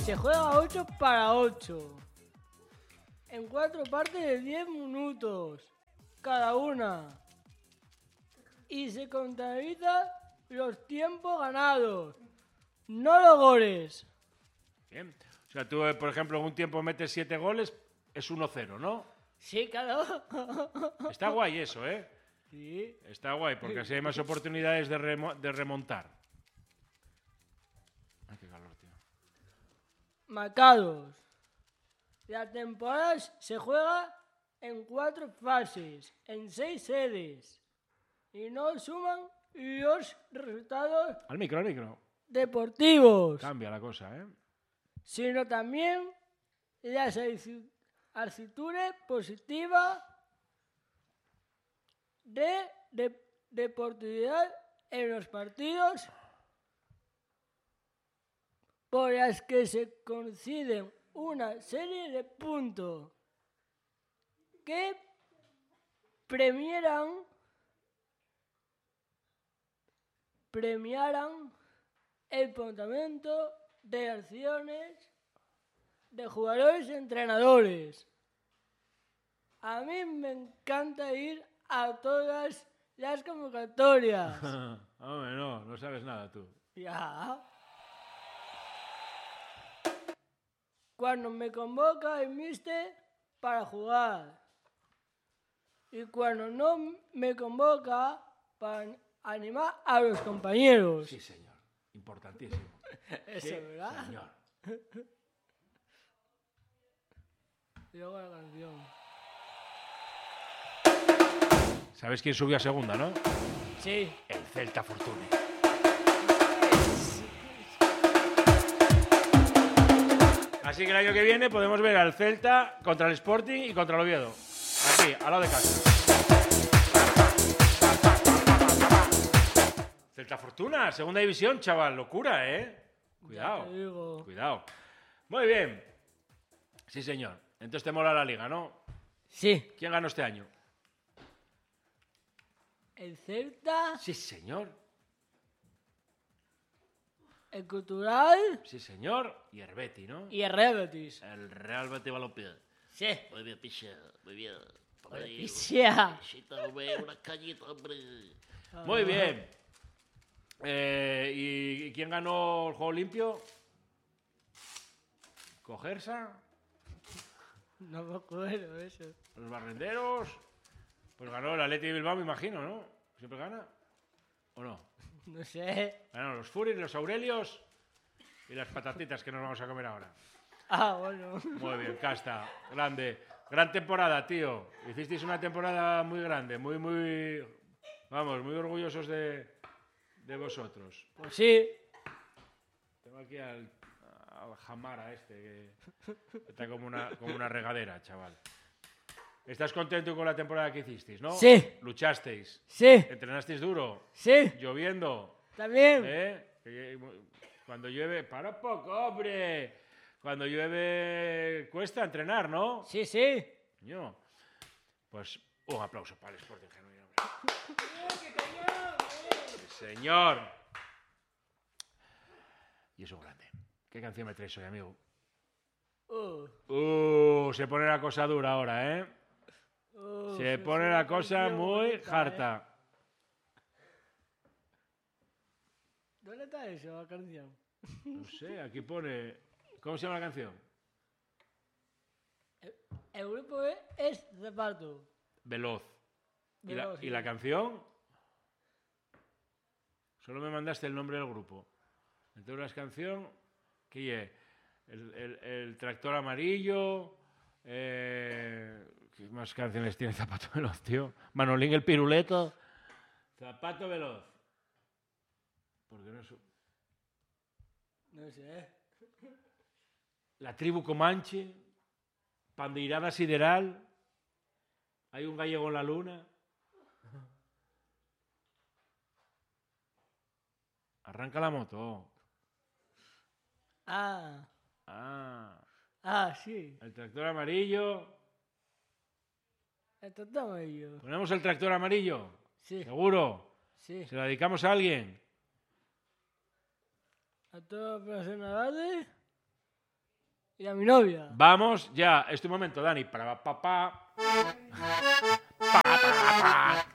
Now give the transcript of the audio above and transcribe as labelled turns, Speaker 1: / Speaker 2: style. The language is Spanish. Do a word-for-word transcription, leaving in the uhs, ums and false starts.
Speaker 1: Se juega ocho para ocho. En cuatro partes de diez minutos cada una. Y se contabilizan los tiempos ganados, no los goles.
Speaker 2: Bien. O sea, tú, por ejemplo, en un tiempo metes siete goles, es uno cero, ¿no?
Speaker 1: Sí, claro.
Speaker 2: Está guay eso, ¿eh?
Speaker 1: Sí.
Speaker 2: Está guay, porque así hay más oportunidades de, remo de remontar. Ay, qué calor, tío.
Speaker 1: Marcados. La temporada se juega en cuatro fases, en seis sedes. Y no suman los resultados
Speaker 2: Al micro, al micro.
Speaker 1: deportivos,
Speaker 2: Cambia la cosa, ¿eh?
Speaker 1: sino también las actitudes positivas de, de deportividad en los partidos por las que se conceden una serie de puntos que premiarán premiarán el planteamiento de acciones de jugadores y entrenadores. A mí me encanta ir a todas las convocatorias.
Speaker 2: Hombre, no, no sabes nada tú.
Speaker 1: Ya. Cuando me convoca el míster para jugar. Y cuando no me convoca para animar a los compañeros.
Speaker 2: Sí, señor. Importantísimo.
Speaker 1: Eso,
Speaker 2: Sí,
Speaker 1: ¿verdad?
Speaker 2: señor.
Speaker 1: Y luego la canción.
Speaker 2: ¿Sabes quién subió a segunda, no?
Speaker 1: Sí.
Speaker 2: El Celta Fortune. Así que el año que viene podemos ver al Celta contra el Sporting y contra el Oviedo. Aquí, al lado de casa. Celta Fortuna, segunda división, chaval. Locura, ¿eh? Cuidado.
Speaker 1: Ya te digo.
Speaker 2: Cuidado. Muy bien. Sí, señor. Entonces te mola la liga, ¿no?
Speaker 1: Sí.
Speaker 2: ¿Quién ganó este año?
Speaker 1: El Celta,
Speaker 2: Sí, señor.
Speaker 1: el Cultural
Speaker 2: Sí, señor. Y el Betis, ¿no?
Speaker 1: y el Real Betis.
Speaker 2: El Real Betis Balompié.
Speaker 1: Sí.
Speaker 3: Muy bien, picha, muy bien. Por ahí,
Speaker 1: Picha.
Speaker 3: pichita, hombre, una cañita, hombre.
Speaker 2: Muy bien. Eh, ¿y, ¿Y quién ganó el juego limpio? ¿Cogersa?
Speaker 1: No me acuerdo de eso.
Speaker 2: ¿Los barrenderos? Pues ganó el Athletic de Bilbao, me imagino, ¿no? ¿Siempre gana? ¿O no?
Speaker 1: No sé.
Speaker 2: Ganaron los Furis, los Aurelios y las patatitas que nos vamos a comer ahora.
Speaker 1: Ah, bueno.
Speaker 2: Muy bien, Casta, grande. Gran temporada, tío. Hicisteis una temporada muy grande, muy, muy... Vamos, muy orgullosos de, de vosotros.
Speaker 1: Pues sí.
Speaker 2: Tengo aquí al, al Jamara este, que está como una, como una regadera, chaval. ¿Estás contento con la temporada que hicisteis, no?
Speaker 1: Sí.
Speaker 2: ¿Luchasteis?
Speaker 1: Sí.
Speaker 2: ¿Entrenasteis duro?
Speaker 1: Sí.
Speaker 2: ¿Lloviendo?
Speaker 1: También.
Speaker 2: ¿Eh? Que- Cuando llueve... ¡Para un poco, hombre! Cuando llueve cuesta entrenar, ¿no?
Speaker 1: Sí, sí.
Speaker 2: Coño. Pues un aplauso para el Sporting Genuino. Sí, señor. Y eso grande. ¿Qué canción me traes hoy, amigo?
Speaker 1: Uh,
Speaker 2: Uh, se pone la cosa dura ahora, ¿eh?
Speaker 1: uh,
Speaker 2: Se
Speaker 1: sí,
Speaker 2: pone
Speaker 1: sí,
Speaker 2: la cosa
Speaker 1: canción
Speaker 2: muy
Speaker 1: bonita,
Speaker 2: harta.
Speaker 1: ¿eh? ¿Dónde está eso, la canción?
Speaker 2: No sé, aquí pone... ¿Cómo se llama la canción?
Speaker 1: El, el grupo es, es Zapato.
Speaker 2: Veloz. ¿Y la,
Speaker 1: Veloz,
Speaker 2: y
Speaker 1: sí.
Speaker 2: la canción? Solo me mandaste el nombre del grupo. Entonces la canción... ¿Qué es? El, el, el tractor amarillo... Eh, ¿Qué más canciones tiene Zapato Veloz, tío? Manolín el piruleto. Zapato Veloz. ¿Por qué no su-
Speaker 1: No sé.
Speaker 2: La tribu Comanche. Pandeirada sideral. Hay un gallego en la luna. Arranca la moto.
Speaker 1: Ah,
Speaker 2: Ah,
Speaker 1: ah, sí.
Speaker 2: el tractor amarillo.
Speaker 1: Esto está amarillo.
Speaker 2: ¿Ponemos el tractor amarillo?
Speaker 1: Sí,
Speaker 2: ¿Seguro?
Speaker 1: sí.
Speaker 2: ¿Se lo dedicamos a alguien?
Speaker 1: A todos los profesionales Y a mi novia.
Speaker 2: Vamos ya, es tu momento, Dani. Para pa pa. Pa, pa, pa.